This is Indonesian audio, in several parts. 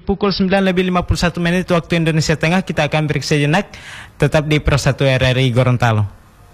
pukul 9:51 waktu Indonesia Tengah. Kita akan break sejenak. Tetap di Pro 1 RRI Gorontalo.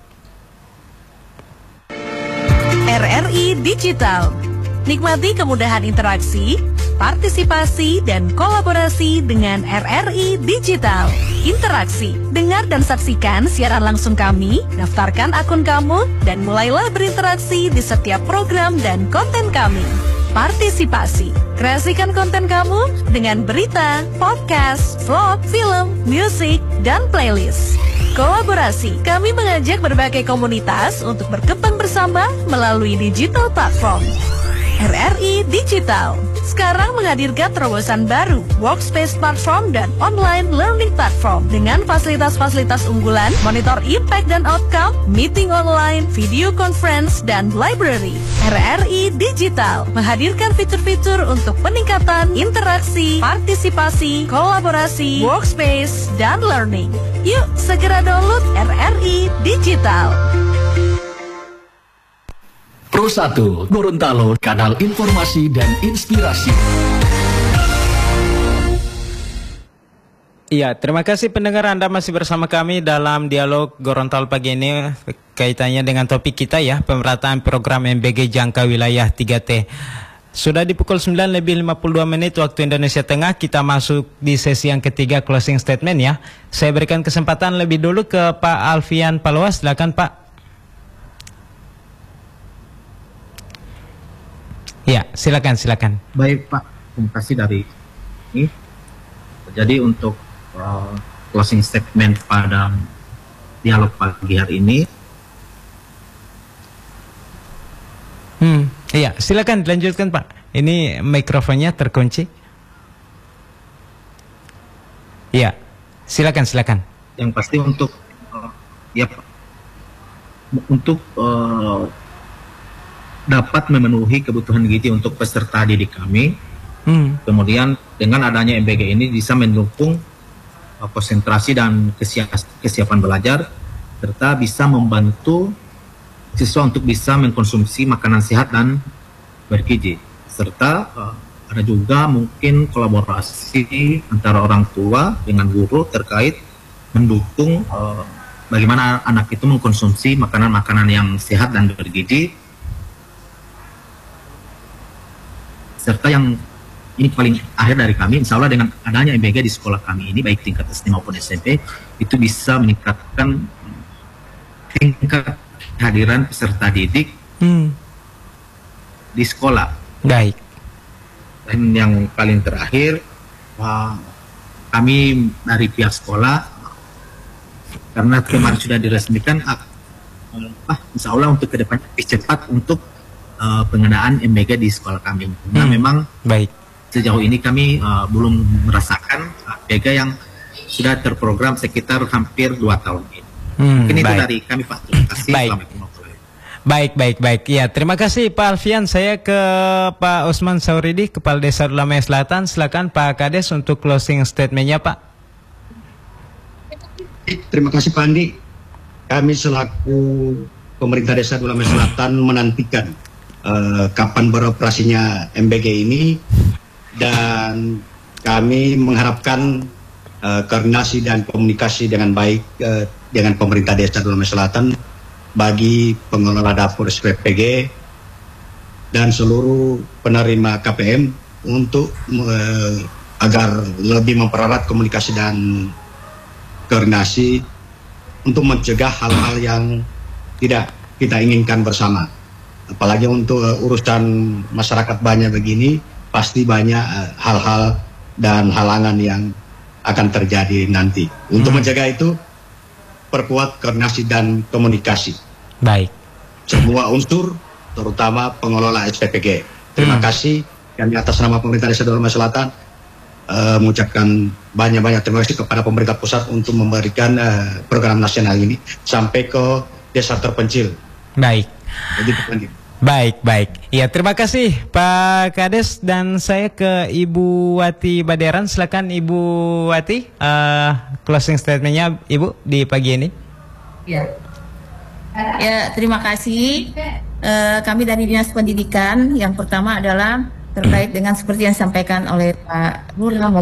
RRI Digital. Nikmati kemudahan interaksi, partisipasi, dan kolaborasi dengan RRI Digital. Interaksi, dengar dan saksikan siaran langsung kami, daftarkan akun kamu, dan mulailah berinteraksi di setiap program dan konten kami. Partisipasi, kreasikan konten kamu dengan berita, podcast, vlog, film, musik, dan playlist. Kolaborasi, kami mengajak berbagai komunitas untuk berkembang bersama melalui digital platform. RRI Digital sekarang menghadirkan terobosan baru, workspace platform dan online learning platform dengan fasilitas-fasilitas unggulan, monitor impact dan outcome, meeting online, video conference, dan library. RRI Digital menghadirkan fitur-fitur untuk peningkatan interaksi, partisipasi, kolaborasi, workspace, dan learning. Yuk segera download RRI Digital. Pro 1 Gorontalo, kanal informasi dan inspirasi. Iya, terima kasih pendengar, Anda masih bersama kami dalam dialog Gorontalo pagi ini kaitannya dengan topik kita ya, pemerataan program MBG jangka wilayah 3T. Sudah di pukul 9:52 waktu Indonesia Tengah, kita masuk di sesi yang ketiga, closing statement ya. Saya berikan kesempatan lebih dulu ke Pak Alfian Paloas, silakan Pak. Ya, silakan. Baik Pak, terima kasih dari ini. Jadi untuk closing statement pada dialog pagi hari ini. Iya, silakan dilanjutkan Pak. Ini mikrofonnya terkunci. Iya, silakan. Yang pasti untuk dapat memenuhi kebutuhan gizi untuk peserta didik kami. Kemudian dengan adanya MBG ini bisa mendukung konsentrasi dan kesiapan belajar, serta bisa membantu siswa untuk bisa mengkonsumsi makanan sehat dan bergizi. Serta ada juga mungkin kolaborasi antara orang tua dengan guru terkait mendukung bagaimana anak itu mengkonsumsi makanan-makanan yang sehat dan bergizi. Serta yang ini paling akhir dari kami, insya Allah dengan adanya MBG di sekolah kami ini, baik tingkat SD maupun SMP, itu bisa meningkatkan tingkat kehadiran peserta didik di sekolah. Baik. Dan yang paling terakhir, kami dari pihak sekolah, karena kemarin sudah diresmikan, insya Allah untuk kedepannya lebih cepat untuk pengadaan MBG di sekolah kami. Nah, memang baik. Sejauh ini kami belum merasakan MBG yang sudah terprogram sekitar hampir 2 tahun ini. Mungkin itu dari kami Pak. Terima kasih. Baik. Ya, terima kasih Pak Alfian. Saya ke Pak Usman Sauridi, Kepala Desa Dulamaya Selatan. Silakan Pak Kades untuk closing statementnya Pak. Terima kasih Pak Andi. Kami selaku pemerintah Desa Dulamaya Selatan menantikan kapan beroperasinya MBG ini, dan kami mengharapkan koordinasi dan komunikasi dengan baik dengan pemerintah Desa Dulamaya Selatan bagi pengelola dapur SPPG dan seluruh penerima KPM untuk agar lebih mempererat komunikasi dan koordinasi untuk mencegah hal-hal yang tidak kita inginkan bersama. Apalagi untuk urusan masyarakat banyak begini, pasti banyak hal-hal dan halangan yang akan terjadi nanti. Untuk menjaga itu, perkuat koordinasi dan komunikasi. Baik. Semua unsur, terutama pengelola SPPG. Terima kasih. Kami atas nama pemerintah Desa Dulamaya Selatan mengucapkan banyak-banyak terima kasih kepada pemerintah pusat untuk memberikan program nasional ini sampai ke desa terpencil. Baik. Jadi, Baik. Ya, terima kasih Pak Kades, dan saya ke Ibu Wati Baderan. Silakan Ibu Wati, closing statementnya Ibu di pagi ini. Ya, terima kasih. Kami dari Dinas Pendidikan, yang pertama adalah terkait dengan seperti yang disampaikan oleh Pak Lurah